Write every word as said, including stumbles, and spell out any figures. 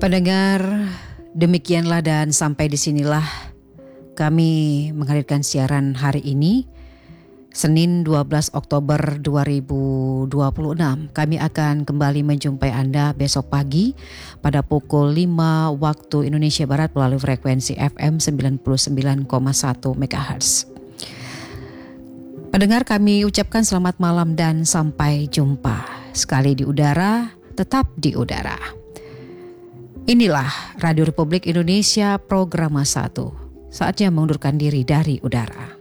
Pendengar, demikianlah dan sampai disinilah kami menghadirkan siaran hari ini, Senin dua belas Oktober dua ribu dua puluh enam. Kami akan kembali menjumpai Anda besok pagi pada pukul lima waktu Indonesia Barat melalui frekuensi F M sembilan puluh sembilan koma satu megahertz. Pendengar, kami ucapkan selamat malam dan sampai jumpa. Sekali di udara, tetap di udara. Inilah Radio Republik Indonesia Programa satu. Saatnya mengundurkan diri dari udara.